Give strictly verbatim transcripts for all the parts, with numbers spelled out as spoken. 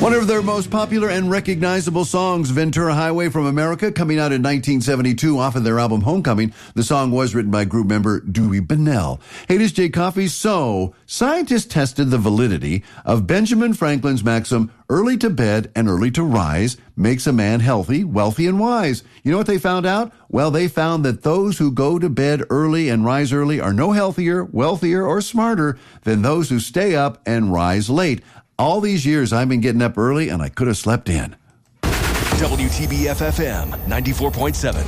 One of their most popular and recognizable songs, Ventura Highway from America, coming out in nineteen seventy-two off of their album Homecoming. The song was written by group member Dewey Bunnell. Hey, this is Jay Coffey. So, scientists tested the validity of Benjamin Franklin's maxim, early to bed and early to rise makes a man healthy, wealthy, and wise. You know what they found out? Well, they found that those who go to bed early and rise early are no healthier, wealthier, or smarter than those who stay up and rise late. All these years, I've been getting up early, and I could have slept in. W T B F F M ninety-four point seven.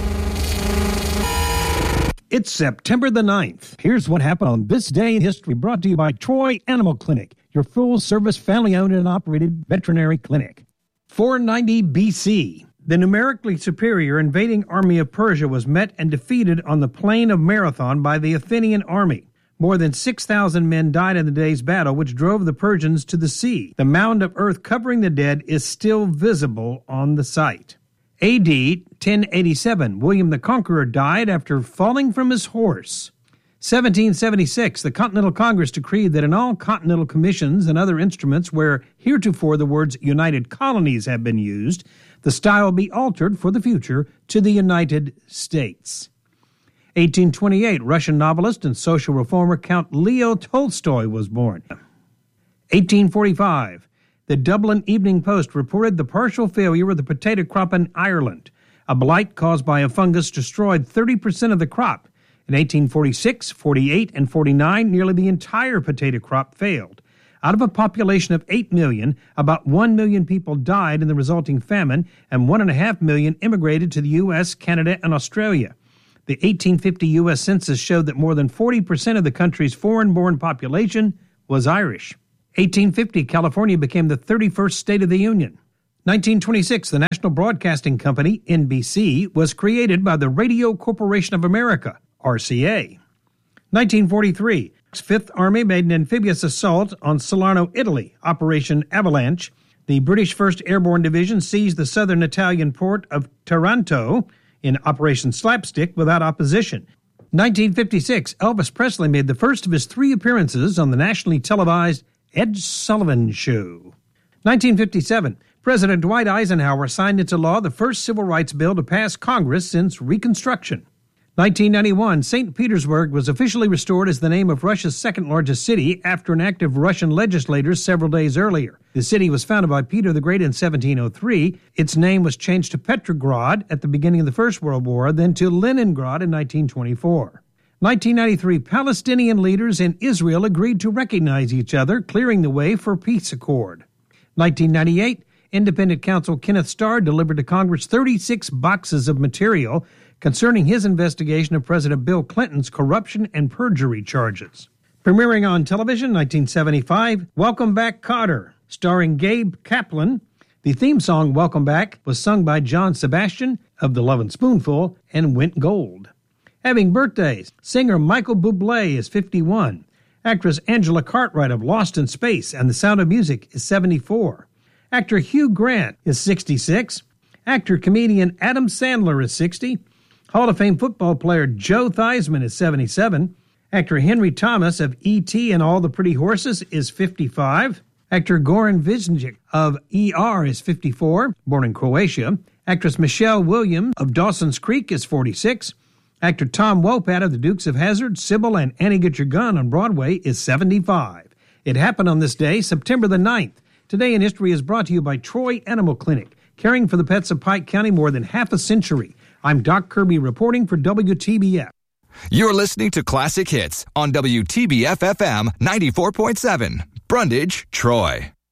It's September the ninth. Here's what happened on this day in history, brought to you by Troy Animal Clinic, your full-service, family-owned and operated veterinary clinic. four ninety B C, the numerically superior invading army of Persia was met and defeated on the plain of Marathon by the Athenian army. More than six thousand men died in the day's battle, which drove the Persians to the sea. The mound of earth covering the dead is still visible on the site. A D ten eighty-seven, William the Conqueror died after falling from his horse. seventeen seventy-six, the Continental Congress decreed that in all continental commissions and other instruments where heretofore the words United Colonies have been used, the style be altered for the future to the United States. eighteen twenty-eight, Russian novelist and social reformer Count Leo Tolstoy was born. eighteen forty-five, the Dublin Evening Post reported the partial failure of the potato crop in Ireland. A blight caused by a fungus destroyed thirty percent of the crop. In eighteen forty-six, forty-eight, and forty-nine, nearly the entire potato crop failed. Out of a population of eight million, about one million people died in the resulting famine, and one point five million immigrated to the U S, Canada, and Australia. The eighteen fifty U S Census showed that more than forty percent of the country's foreign-born population was Irish. eighteen fifty, California became the thirty-first state of the Union. nineteen twenty-six, the National Broadcasting Company, N B C, was created by the Radio Corporation of America, R C A. nineteen forty-three, Fifth Army made an amphibious assault on Salerno, Italy, Operation Avalanche. The British first Airborne Division seized the southern Italian port of Taranto in Operation Slapstick without opposition. nineteen fifty-six, Elvis Presley made the first of his three appearances on the nationally televised Ed Sullivan Show. nineteen fifty-seven, President Dwight Eisenhower signed into law the first civil rights bill to pass Congress since Reconstruction. nineteen ninety-one, Saint Petersburg was officially restored as the name of Russia's second-largest city after an act of Russian legislators several days earlier. The city was founded by Peter the Great in seventeen oh three. Its name was changed to Petrograd at the beginning of the First World War, then to Leningrad in nineteen twenty-four. nineteen ninety-three, Palestinian leaders in Israel agreed to recognize each other, clearing the way for a peace accord. nineteen ninety-eight, Independent Counsel Kenneth Starr delivered to Congress thirty-six boxes of material concerning his investigation of President Bill Clinton's corruption and perjury charges. Premiering on television, nineteen seventy-five, Welcome Back, Kotter, starring Gabe Kaplan. The theme song, Welcome Back, was sung by John Sebastian of The Lovin' Spoonful and went gold. Having birthdays, singer Michael Bublé is fifty-one. Actress Angela Cartwright of Lost in Space and The Sound of Music is seventy-four. Actor Hugh Grant is sixty-six. Actor-comedian Adam Sandler is sixty. Hall of Fame football player Joe Theismann is seventy-seven. Actor Henry Thomas of E T and All the Pretty Horses is fifty-five. Actor Goran Visnjic of E R is fifty-four, born in Croatia. Actress Michelle Williams of Dawson's Creek is forty-six. Actor Tom Wopat of The Dukes of Hazzard, Sybil, and Annie Get Your Gun on Broadway is seventy-five. It happened on this day, September the ninth. Today in History is brought to you by Troy Animal Clinic, caring for the pets of Pike County more than half a century. I'm Doc Kirby reporting for W T B F. You're listening to Classic Hits on W T B F F M ninety-four point seven, Brundage, Troy.